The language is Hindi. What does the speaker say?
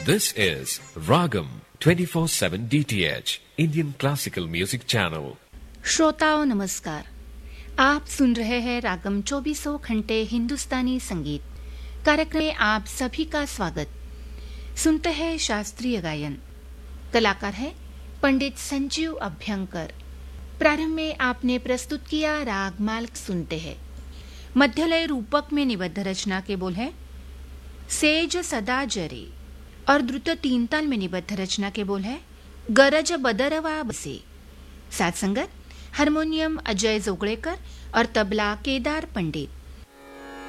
This is Ragam 24/7 DTH Indian Classical Music Channel. श्रोताओं नमस्कार, आप सुन रहे हैं रागम 24 घंटे हिंदुस्तानी संगीत कार्यक्रम में आप सभी का स्वागत। सुनते हैं शास्त्रीय गायन। कलाकार है पंडित संजीव अभ्यंकर। प्रारंभ में आपने प्रस्तुत किया राग माल्क सुनते हैं। मध्यलय रूपक में निबद्ध रचना के बोल है सेज सदा जरे और द्रुत तीन ताल में निबद्ध रचना के बोल है गरज बदरवा बसे। साथ संगत हारमोनियम अजय जोगड़ेकर और तबला केदार पंडित।